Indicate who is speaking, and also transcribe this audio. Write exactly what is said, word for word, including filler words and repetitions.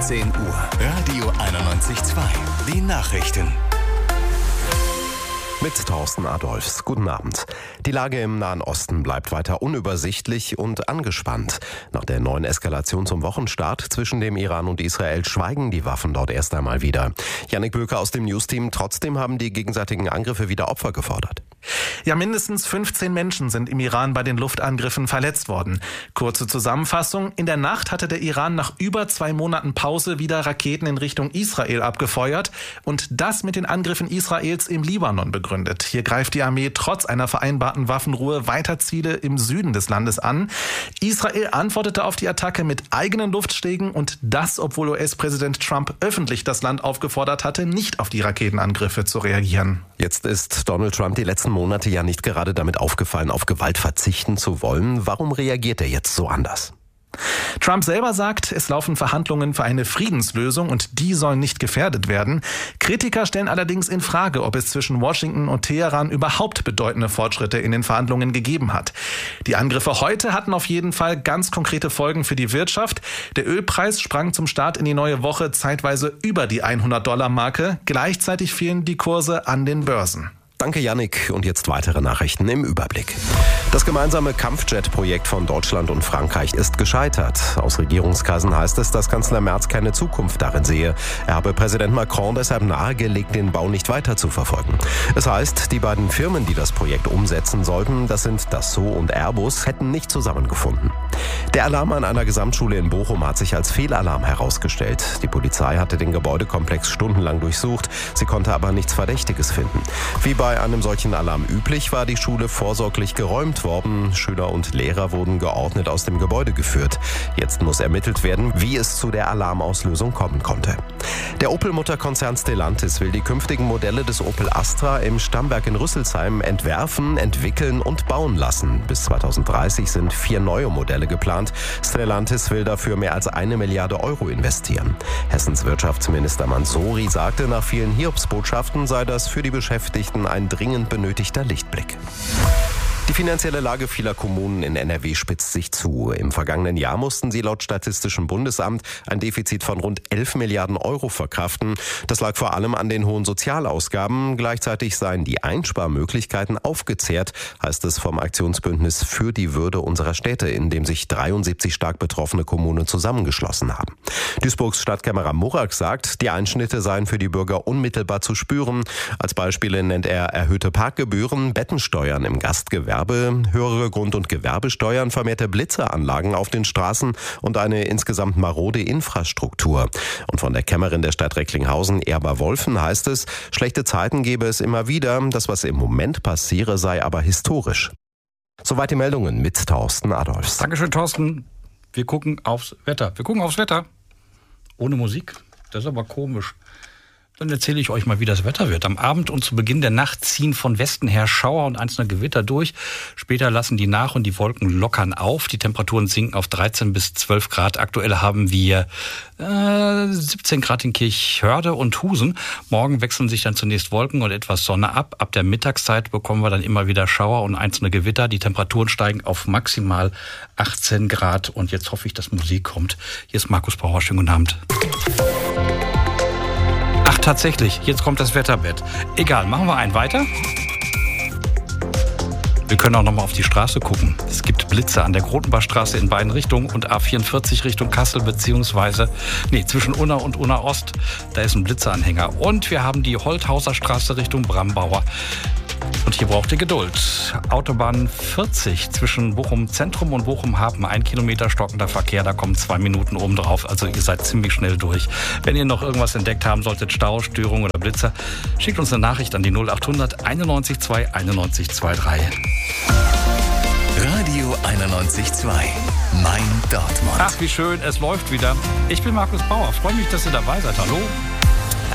Speaker 1: siebzehn Uhr. Radio einundneunzig Komma zwei. Die Nachrichten.
Speaker 2: Mit Thorsten Adolphs. Guten Abend. Die Lage im Nahen Osten bleibt weiter unübersichtlich und angespannt. Nach der neuen Eskalation zum Wochenstart zwischen dem Iran und Israel schweigen die Waffen dort erst einmal wieder. Jannik Böker aus dem Newsteam. Trotzdem haben die gegenseitigen Angriffe wieder Opfer gefordert.
Speaker 3: Ja, mindestens fünfzehn Menschen sind im Iran bei den Luftangriffen verletzt worden. Kurze Zusammenfassung. In der Nacht hatte der Iran nach über zwei Monaten Pause wieder Raketen in Richtung Israel abgefeuert und das mit den Angriffen Israels im Libanon begründet. Hier greift die Armee trotz einer vereinbarten Waffenruhe weiter Ziele im Süden des Landes an. Israel antwortete auf die Attacke mit eigenen Luftschlägen und das, obwohl U S-Präsident Trump öffentlich das Land aufgefordert hatte, nicht auf die Raketenangriffe zu reagieren.
Speaker 2: Jetzt ist Donald Trump die letzten Monate ja nicht gerade damit aufgefallen, auf Gewalt verzichten zu wollen. Warum reagiert er jetzt so anders?
Speaker 3: Trump selber sagt, es laufen Verhandlungen für eine Friedenslösung und die sollen nicht gefährdet werden. Kritiker stellen allerdings in Frage, ob es zwischen Washington und Teheran überhaupt bedeutende Fortschritte in den Verhandlungen gegeben hat. Die Angriffe heute hatten auf jeden Fall ganz konkrete Folgen für die Wirtschaft. Der Ölpreis sprang zum Start in die neue Woche zeitweise über die hundert-Dollar-Marke. Gleichzeitig fehlen die Kurse an den Börsen.
Speaker 2: Danke, Jannik. Und jetzt weitere Nachrichten im Überblick. Das gemeinsame Kampfjet-Projekt von Deutschland und Frankreich ist gescheitert. Aus Regierungskreisen heißt es, dass Kanzler Merz keine Zukunft darin sehe. Er habe Präsident Macron deshalb nahegelegt, den Bau nicht weiter zu verfolgen. Es heißt, die beiden Firmen, die das Projekt umsetzen sollten, das sind Dassault und Airbus, hätten nicht zusammengefunden. Der Alarm an einer Gesamtschule in Bochum hat sich als Fehlalarm herausgestellt. Die Polizei hatte den Gebäudekomplex stundenlang durchsucht. Sie konnte aber nichts Verdächtiges finden. Wie bei einem solchen Alarm üblich, war die Schule vorsorglich geräumt worden. Schüler und Lehrer wurden geordnet aus dem Gebäude geführt. Jetzt muss ermittelt werden, wie es zu der Alarmauslösung kommen konnte. Der Opel-Mutterkonzern Stellantis will die künftigen Modelle des Opel Astra im Stammwerk in Rüsselsheim entwerfen, entwickeln und bauen lassen. Bis zweitausenddreißig sind vier neue Modelle geplant. Stellantis will dafür mehr als eine Milliarde Euro investieren. Hessens Wirtschaftsminister Mansouri sagte, nach vielen Hiobsbotschaften sei das für die Beschäftigten ein dringend benötigter Lichtblick. Die finanzielle Lage vieler Kommunen in N R W spitzt sich zu. Im vergangenen Jahr mussten sie laut Statistischem Bundesamt ein Defizit von rund elf Milliarden Euro verkraften. Das lag vor allem an den hohen Sozialausgaben. Gleichzeitig seien die Einsparmöglichkeiten aufgezehrt, heißt es vom Aktionsbündnis für die Würde unserer Städte, in dem sich dreiundsiebzig stark betroffene Kommunen zusammengeschlossen haben. Duisburgs Stadtkämmerer Murak sagt, die Einschnitte seien für die Bürger unmittelbar zu spüren. Als Beispiele nennt er erhöhte Parkgebühren, Bettensteuern im Gastgewerbe, höhere Grund- und Gewerbesteuern, vermehrte Blitzeranlagen auf den Straßen und eine insgesamt marode Infrastruktur. Und von der Kämmerin der Stadt Recklinghausen, Erba Wolfen, heißt es, schlechte Zeiten gebe es immer wieder, das, was im Moment passiere, sei aber historisch. Soweit die Meldungen mit Thorsten Adolphs.
Speaker 4: Dankeschön, Thorsten. Wir gucken aufs Wetter. Wir gucken aufs Wetter. Ohne Musik. Das ist aber komisch. Dann erzähle ich euch mal, wie das Wetter wird. Am Abend und zu Beginn der Nacht ziehen von Westen her Schauer und einzelne Gewitter durch. Später lassen die nach und die Wolken lockern auf. Die Temperaturen sinken auf dreizehn bis zwölf Grad. Aktuell haben wir äh, siebzehn Grad in Kirchhörde und Husen. Morgen wechseln sich dann zunächst Wolken und etwas Sonne ab. Ab der Mittagszeit bekommen wir dann immer wieder Schauer und einzelne Gewitter. Die Temperaturen steigen auf maximal achtzehn Grad. Und jetzt hoffe ich, dass Musik kommt. Hier ist Markus Bauer. Schönen guten Abend. Ach, tatsächlich, jetzt kommt das Wetterbett. Egal, machen wir einen weiter. Wir können auch noch mal auf die Straße gucken. Es gibt Blitze an der Grotenbachstraße in beiden Richtungen und A vierundvierzig Richtung Kassel beziehungsweise nee, zwischen Unna und Unna Ost. Da ist ein Blitzeanhänger. Und wir haben die Holthauser Straße Richtung Brambauer. Und hier braucht ihr Geduld. Autobahn vierzig zwischen Bochum Zentrum und Bochum Hafen. Ein Kilometer stockender Verkehr, da kommen zwei Minuten oben drauf. Also ihr seid ziemlich schnell durch. Wenn ihr noch irgendwas entdeckt haben solltet, Stau, Störung oder Blitzer, schickt uns eine Nachricht an die null achthundert einundneunzig zwei einundneunzig drei.
Speaker 1: Radio einundneunzig Komma zwei. Mein Dortmund.
Speaker 4: Ach, wie schön, es läuft wieder. Ich bin Markus Bauer. Freue mich, dass ihr dabei seid. Hallo.